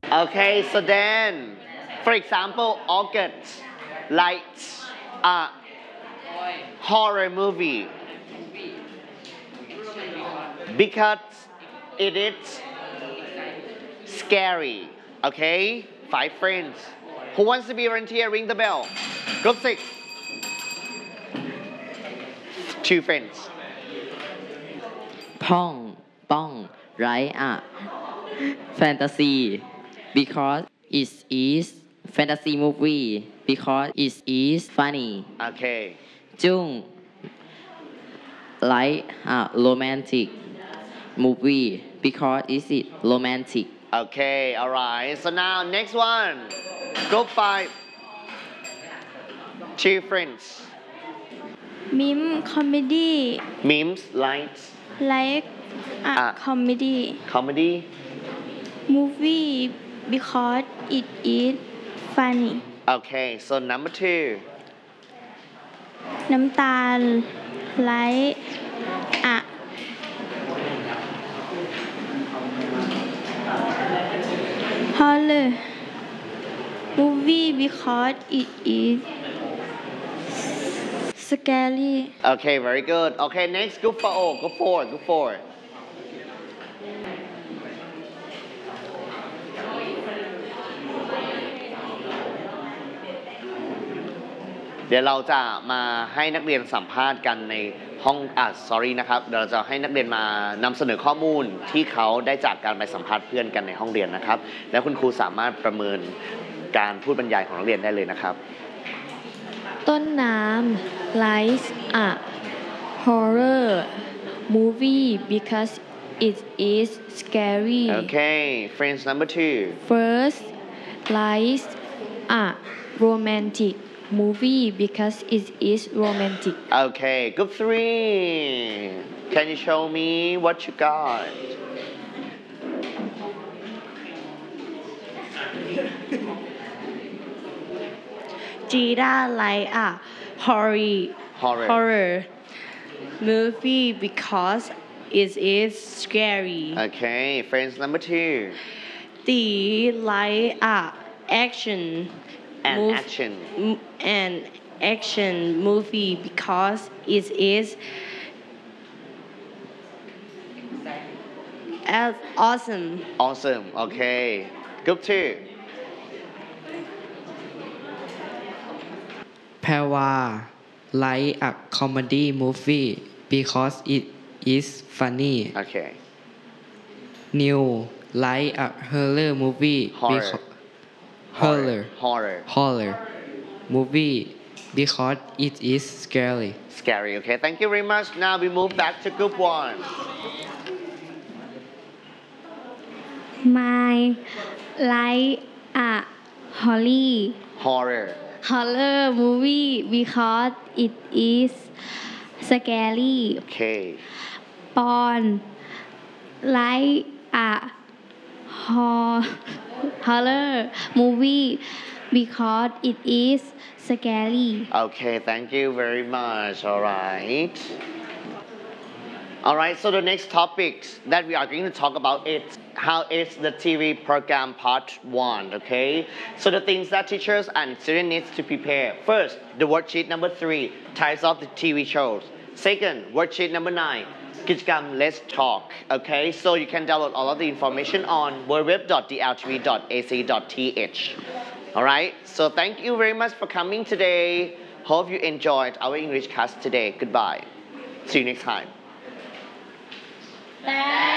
Okay, so then, for example, August likes a horror movie because it is scary. Okay, 5 friends. Who wants to be a volunteer? Ring the bell. Group 6. 2 friends. พ่องป้อง write a fantasy because it is fantasy movie because it is funny Okay. จุ้ง like a romantic movie because it is romantic Okay, alright. So now, next one. Group 5. 2 friends. มิมคอมเมดี้ Memes, likes, ไลค์อะอ่ะคอมเมดี้ comedy. มูฟวี่ because it is funny Okay, so number 2. น้ำตาลไลค์อะฮอลเลอร์มูฟวี่ because it is scary Okay, very good. Okay, next, group 4. Oh, group 4. Group 4. เดี๋ยวเราจะมาให้นักเรียนสัมภาษณ์กันในห้องsorry นะครับเดี๋ยวเราจะให้นักเรียนมานำเสนอข้อมูลที่เขาได้จากการไปสัมภาษณ์เพื่อนกันในห้องเรียนนะครับ แล้วคุณครูสามารถประเมินการพูดบรรยายของนักเรียนได้เลยนะครับต้นน้ำ likes a horror movie because it is scary. Okay, friends number 2. First, likes a romantic movie because it is romantic. Okay, group 3. Can you show me what you got? Jida like a horror movie because it is scary. Okay, friends number 2. The like a action And action. an action movie because it is awesome. Awesome. Okay. Group 2. แพรวา like a comedy movie because it is funny Okay. New like a horror movie Horror. because horror movie because it is scary Scary. Okay. Thank you very much. Now we move back to group 1. My like a Horror. horror movie because it is scary Okay. ปอนไลค์อะhorror movie because it is scary Okay. Thank you very much. All right. All right. So the next topic that we are going to talk about is how is the TV program part 1. Okay. So the things that teachers and students need to prepare. First, the worksheet number 3, types of the TV shows. Second, worksheet number 9, กิจกรรม Let's Talk. Okay. So you can download all of the information on www.dltv.ac.th. All right. So thank you very much for coming today. Hope you enjoyed our English class today. Goodbye. See you next time.